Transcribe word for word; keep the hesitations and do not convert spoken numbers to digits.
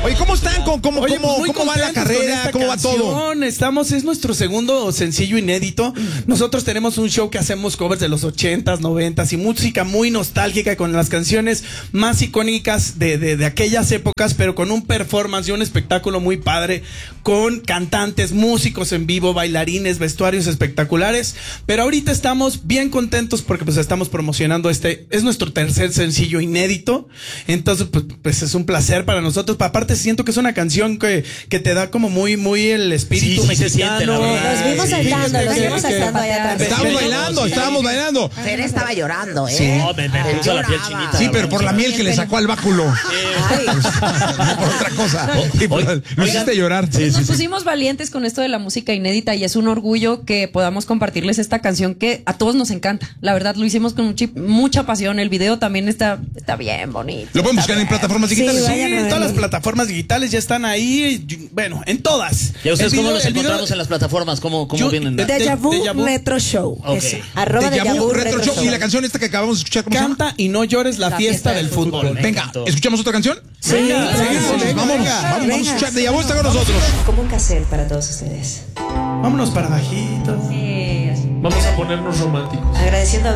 Oye, ¿cómo están? ¿Cómo, cómo, Oye, cómo, pues cómo va la carrera? ¿Cómo va todo? Estamos, es nuestro segundo sencillo inédito. Nosotros tenemos un show que hacemos covers de los ochentas, noventas y música muy nostálgica con las canciones más icónicas de, de, de aquellas épocas, pero con un performance y un espectáculo muy padre, con cantantes, músicos en vivo, bailarines, vestuarios espectaculares. Pero ahorita estamos bien contentos porque pues estamos promocionando este, es nuestro tercer sencillo inédito. Entonces, pues, pues es un placer para nosotros. Aparte, siento que es una canción que, que te da como muy, muy el espíritu sí, sí mexicano. Se siente, la verdad. Los vimos saltando, los vimos saltando allá atrás. Estábamos bailando, estábamos bailando. Fer estaba llorando, ¿eh? Sí. No, me, me puso la piel chinita. Sí, pero por la miel que le sacó al báculo. Ay. No por otra cosa. Sí, por- Lo hiciste llorar. Sí, sí, Nos sí. pusimos valientes con esto de la música inédita y es un orgullo que podamos compartirles esta canción que a todos nos encanta. La verdad, lo hicimos con mucha, mucha pasión. El video también está, está bien bonito. ¿Lo pueden Está buscar en bien. plataformas digitales? Sí, vayan a todas verlo. las plataformas digitales ya están ahí. Bueno, en todas. ¿Y a ustedes El cómo video- los el video- encontramos en las plataformas? ¿Cómo, cómo Yo- vienen? de- Deja Vu Deja Vu. Retro Show. Ok. Eso. Arroba Deja Deja Vu, Vu Retro Show. Y la canción esta que acabamos de escuchar, ¿cómo se llama? Canta y no llores la, La fiesta, fiesta del del fútbol. fútbol. Me Venga, encantó. ¿escuchamos otra canción? Sí, Venga, claro. venga, Vamos, venga, vamos, venga. vamos, vamos a escuchar de Yabu, está con nosotros. Como un cassette para todos ustedes. Vámonos para bajito. Sí, así. Vamos a ponernos románticos. Agradeciendo a